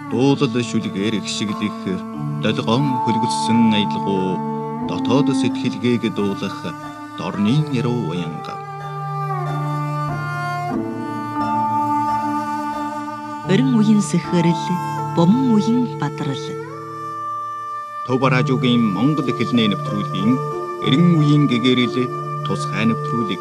Дуулал шүлгээр ихшиглэх долгоон хөлгөссөн аялгуу дотоод сэтгэлгээг дуулах дорны яруу уянга. Өрн үеийн сэхэрэл, бомон үеийн бадрал. Төв радиогийн Монгол хэлний нэвтрүүлгийн эрен үеийн гэгэрэл тусгай нэвтрүүлэг.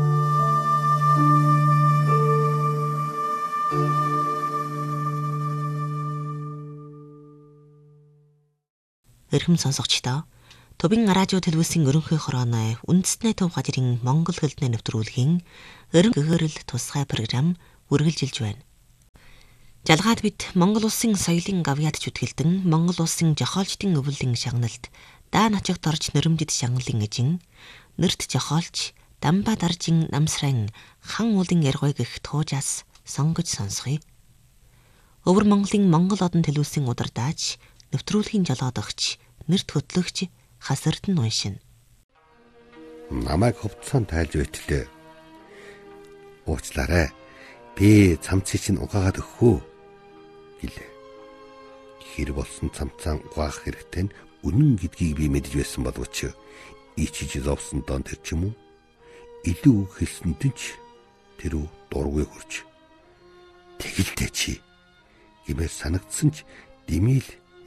Эрхэм сонсогчдоо, Төвийн радио телевизийн ерөнхий хорооны үндэсний төв газрын Монгол хэлний нэвтрүүлгийн эрен гэгэрэл тусгай програм үргэлжилж байна. Жалгаад бид Монгол улсын соёлын гавьяад чүтгэлдэн Монгол улсын жохоолчдын өвлийн шагналд даа ночогт орж нөрөмдөд шагналын эжин нэрт жохоолч Дамба даржин намсран хан уулын яргой гэх туужаас сонгож сонсгоё. Өвөр Монголын Монгол одон телевизийн удирдаач нэвтрүүлгийн жолоодогч нэрт хөтлөгч Хасардын уншин. Намайг хувцаанд тайлж байтлаа. Уучлаарай. Би цамцыг чинь угаагаад өгөх үү гэлээ. Хэр болсон цамцаа угаах хэрэгтэй нь үнэн гэдгийг би мэдэж байсан боловч ичиж зовсон дон тэр ч юм уу илүү хэлсэнд ч тэр дургүй хурж тэгэлтэй чи гэмээр санагдсан ч димил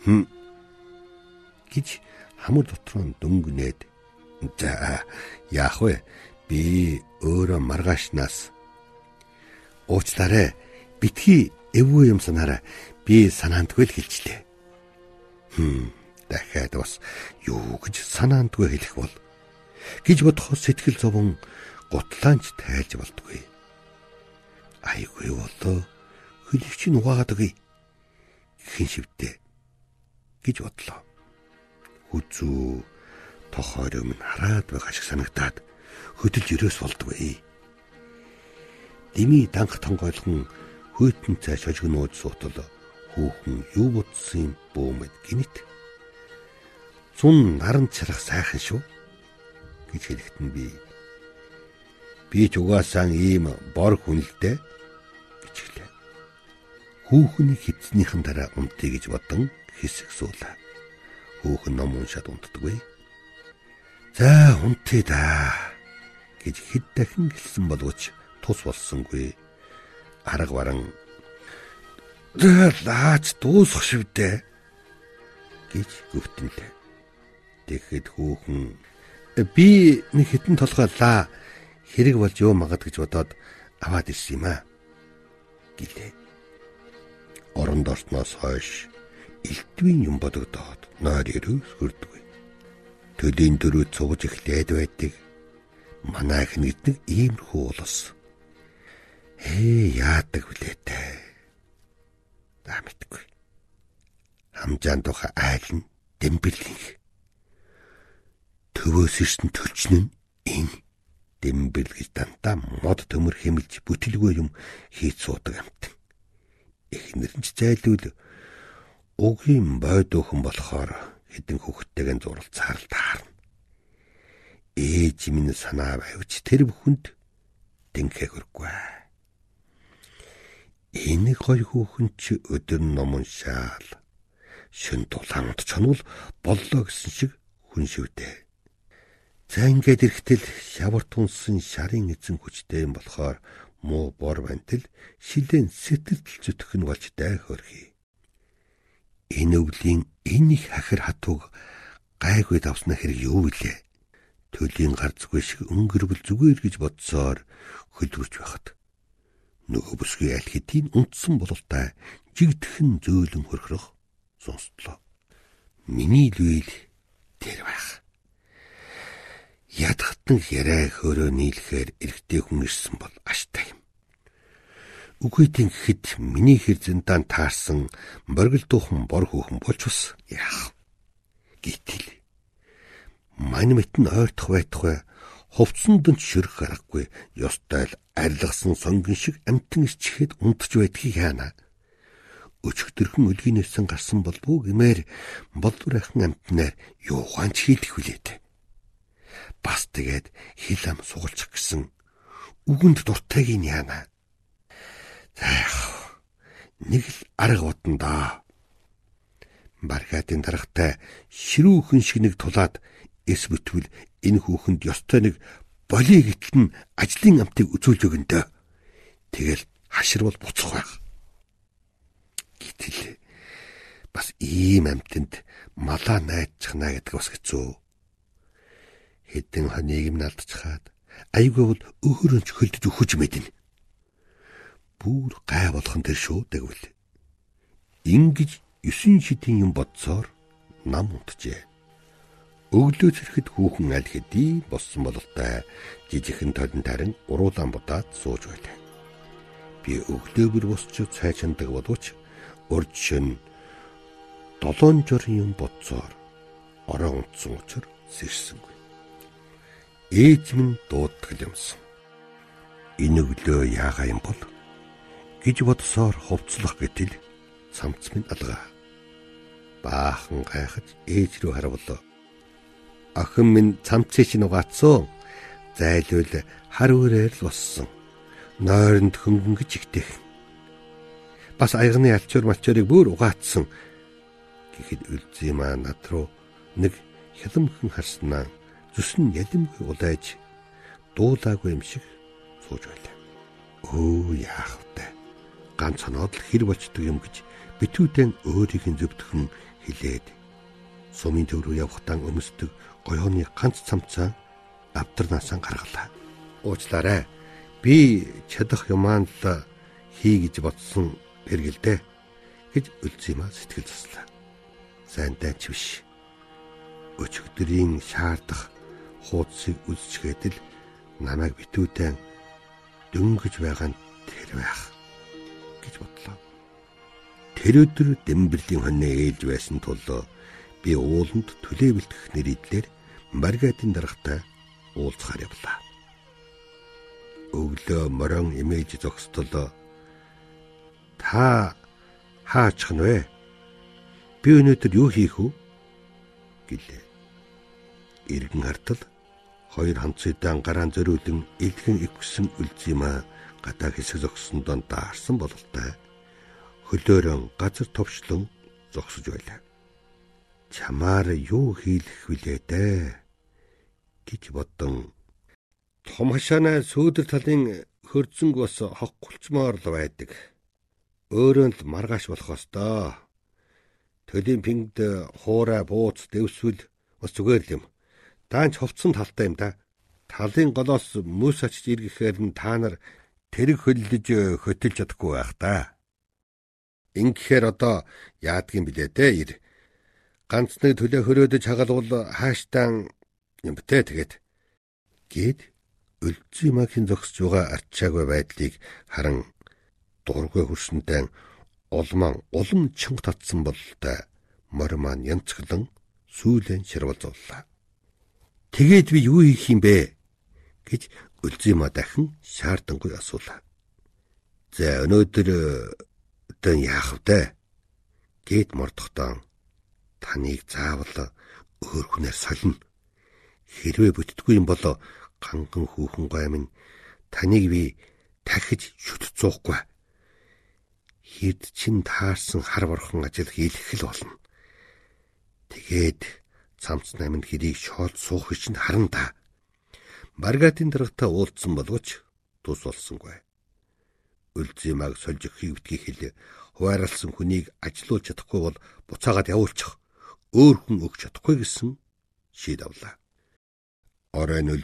гэж хамар дотроо дөнгөнээд за яах вэ би өөрөө маргаашнаас уучлаарай битгий эвгүй юм санаараа би санаандгүй л хэлжлээ. Дахиад бас юу гэж санаандгүй хэлэх бол гэж бодоход сэтгэл зовон гутлаанч тайлж болдгүй. Айгүй болоо хөлөвч нь угаагаад өгье гэх шивдээ гэж бодлоо. Хүзүү тохойроо минь хараад байгаа шиг санагдаад хөдөлж өрөөс болдгүй. Дими данх тонгойлхон хөөтөн цай шожигнууд суутал хүүхэн юу бодсон юм бөөмэд гинэт. Зун наран чарах сайхан шүү гэж хэлэхэд нь би ч угаасаа ийм бор хүнэлтэй гэж хэлээ. Хүүхний хитснийхэн дараа унтъя гэж бодон хэсэг суулаа. Хүүхэн ном уншаад унтдаггүй. За унтъя да гэж хэд дахин хэлсэн боловч тус болсонгүй. Арга баран лаач дуусах шивдэ гэж гүвтэнлээ. Тэгэхэд хүүхэн би нэг хитэн толгойлаа хэрэг болж юу магад гэж бодоод аваад ирсэн юм аа гэлээ. Оронд орсноос хойш элдвийн юм бодогдоод нойр өрөөс хөрдөггүй. Төлийн дөрөв цугж эхлээд байдаг. Манай их нэг иймэрхүү улс. Яадаг вүлээ те. Дамтгүй. Хамжаан тухай айл нь дэмбэлгийнх. Төвөөс ирсэн төлчнөн энэ дэмбэл гэж дандаа мод төмөр хэмэлж бүтэлгүй юм хийж суудаг амт. Эхнэр нь зайлуул угийн бойд өхөн болохоор хэдэн хүүхдтэйгэн зуралцаар л таарна. Ээж минь санаа байвч тэр бүхэнд тэнхээ хөргүй. Энэ гой хүүхэн чи өдөр ном уншаал шөн тулаанд чонвол боллоо гэсэн шиг хүн шивдэ. За ингээд ирэхтэл шавар тунсан шарын эзэн хүчтэй юм болохоор муу бор бантал шилэн сэтгэл зүтгэх нь болж дай хөрхий. Энэ өвлийн энэ их хахир хатууг гайгүй давсна хэрэг юу вүлээ? Төлийн гар зүгээ шиг өнгөрвөл зүгээр гэж бодсоор хөлбөрч байхад нөгөө бүсгүй аль хэдийн унтсан бололтой жигдэхэн зөөлөн хөрхрөх сонсдлоо. Миний лүйл тэр байх. Ядхтан ярай хөөрөө нийлэхээр эрэгтэй хүн ирсэн бол аштай юм. Үгүй тэгэхэд миний хэрзэндаан таарсан боргил дуухан бор хүүхэн болж бас яах. Гэтэл мань мэтэн ойртох байтугай хувцсанд нь шөрөх аргагүй ёстой л арилгасан сонгон шиг амтан ичхэд унтж байдгийг яана. Өчигдөрхөн өлгийнээсэн гарсан болов гэмээр болдвор ахын амтнаар юугаан ч хийлэх хүлээдэг. Бас тэгээд хил ам сугалчих гэсэн үгэнд дуртайг нь яана. Нэг л арга бодно да Маргаадын даргатай ширүү хүн шиг нэг тулаад эс бүтвэл энэ хүүхэнд ёстой нэг болий гэтэл нь ажлын амтыг үзүүлж өгөндөө. Тэгэл хаширвал буцах байх. Гэтэл бас ийм амтнд малаа найдчихна гэдэг бас хэцүү. Хэдэн хоныг нь алдчихад айгүй бол өөрөнд ч хөлдөж өгөж мэднэ. Бүр гай болгон тэр шүү тэгвэл. Ингэж 9 шидийн юм бодсоор нам унтжээ. Өглөө зэрхэд хүүхэн аль хэдий боссон бололтой жижигхэн толон тарин уруулаан будаад сууж байлаа. Би өглөө бүр босч цайчандаг боловч урд шин 7 жорын юм бодсоор ороо унтсан учраас сэрсэнгүй. Ээж минь дууддаг юмсан. Энэ өглөө яагаа юм бол гэж бодсоор хувцлах гэтэл цамц минь алгаа. Баахан гайхаж ээж рүү харавлаа. Охин минь цамцыг чинь угаацсан. Зайлвал хар үрээр л боссон. Нойронд хөнгөнгөж игтэх. Бас аягны алчуур малчуурыг бүр угаацсан. Гэхэд үлзий маа над руу нэг хялмхэн харснаа зүс нь ялимгүй улайж дуулаагүй юм шиг сууж байлаа. Өө яах вэ? Ганц санаад л хэр болчдөг юм гэж битүүтэн өөрийг нь зөвдгөн хэлээд сумын төв рүү явахдаа өмсдөг гоёоны ганц цамцаа авдарнаасаа гаргалаа. Уучлаарай. Би чадах юмаа л хий гэж бодсон хэрэгэлдэ гэж үлзиймаа сэтгэл заслаа. Сайн дайч биш. Өчигдрийн шаардах хуудсыг үзчихээд л намайг битүүтэн дөнгөж байгаа нь тэр байх гэж бодлоо. Тэр өдөр Дэмбэрлийн хоньны ээлж байсан тул би ууланд төлөө бэлтгэх нэрийдлэр Маргаадын даргатай уулзахаар явлаа. Өглөө морон имэж зогсдол та хаачих нь вэ? Би өнөөдөр юу хийх вэ? гэлээ. Иргэн хартал хоёр хамцыдаан гараан зөрүүлэн илхэн ивгсэн үлзиймаа гадаа хэсэг зогсон донд даарсан бололтой. Хөлөөрөн газар товчлон зогсож байлаа. Чамаар юу хийх вүлээ дээ гэж бодсон. Том хашаанаа сүүдэр талын хөрзөнг бас хоггулцмоор л байдаг. Өөрөө л маргааш болох ёстой. Төлийн пингд хуурай бууц дэвсвэл бас зүгээр л юм. Даанч хувцсан талтай юм да. Талын голоос мөс очиж иргэхээр нь та нар тэрэг хөллөж хөтөлж чадахгүй байх да. Ингэхээр одоо яадгийн билээ дээ ир. Ганц нэг төлөө хөрөөдөж хагалвал хааштай юм бтэ тэгээд. Гэд үлзиймагийн зогсож байгаа арчаагүй байдлыг харан дургүй хөрсөнтэй улман улам чанга татсан бололтой мор маань янцглан сүүлэн ширвалзууллаа. Тэгээд би юу хийх юм бэ гэж үлзиймаа дахин шаардангуй асуулаа. За өнөөдөр дан яах вэ гэд мордохдоо таныг заавал өөр хүнээр солино. Хэрвээ бүтдгүй юм бол ганган хүүхэн гой минь таныг би дахиж шүтцуухгүй. Хэд чин таарсан хар борхон ажил хийх л болно. Тэгээд цамц намын хэрийг шоолж суух чинь харна да. Маргаадын даргатай уулзсан боловч тус болсонгүй. Үлзиймааг сольж өгөхийг битгий хэл хуваарлсан хүнийг ажилуулж чадахгүй бол буцаагаад явуулчих. Өөр хүн өгч чадахгүй гэсэн шийд авлаа. Оройн